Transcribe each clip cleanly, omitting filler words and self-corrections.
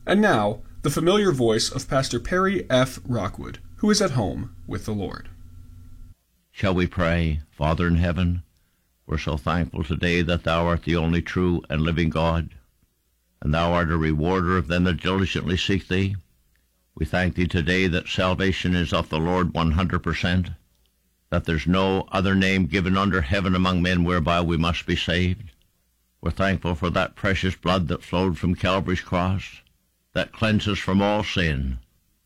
And now, the familiar voice of Pastor Perry F. Rockwood, who is at home with the Lord. Shall we pray? Father in heaven, we're so thankful today that thou art the only true and living God, and thou art a rewarder of them that diligently seek thee. We thank thee today that salvation is of the Lord 100%, that there's no other name given under heaven among men whereby we must be saved. We're thankful for that precious blood that flowed from Calvary's cross, that cleanses from all sin.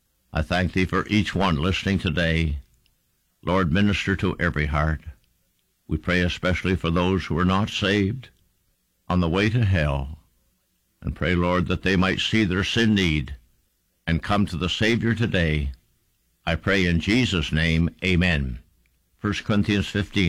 I thank thee for each one listening today. Lord, minister to every heart. We pray especially for those who are not saved, on the way to hell, and pray, Lord, that they might see their sin need and come to the Savior today. I pray in Jesus' name, amen. 1 Corinthians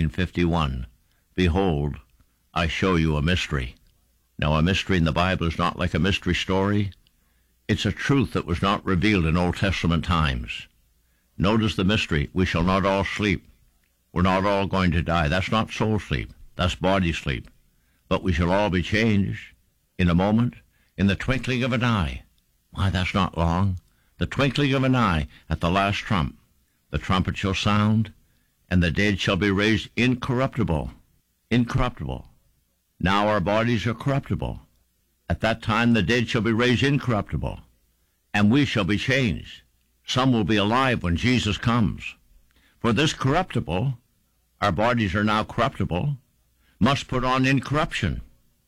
15:51. Behold, I show you a mystery. Now, a mystery in the Bible is not like a mystery story. It's a truth that was not revealed in Old Testament times. Notice the mystery. We shall not all sleep. We're not all going to die. That's not soul sleep. That's body sleep. But we shall all be changed in a moment, in the twinkling of an eye. Why, that's not long. The twinkling of an eye at the last trump. The trumpet shall sound, and the dead shall be raised incorruptible. Incorruptible. Now our bodies are corruptible. At that time the dead shall be raised incorruptible, and we shall be changed. Some will be alive when Jesus comes. For this corruptible, our bodies are now corruptible, must put on incorruption.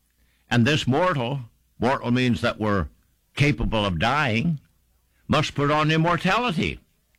And this mortal means that we're capable of dying, must put on immortality.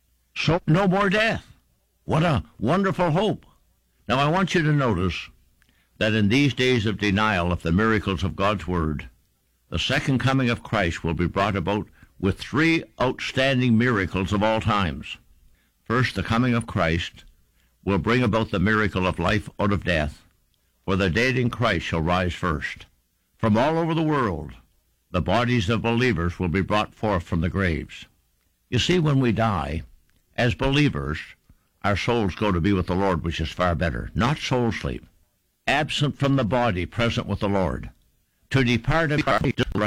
So no more death. What a wonderful hope. Now I want you to notice that in these days of denial of the miracles of God's Word, the second coming of Christ will be brought about with three outstanding miracles of all times. First, the coming of Christ will bring about the miracle of life out of death, for the dead in Christ shall rise first. From all over the world, the bodies of believers will be brought forth from the graves. You see, when we die, as believers, our souls go to be with the Lord, which is far better. Not soul sleep. Absent from the body, present with the Lord. To depart of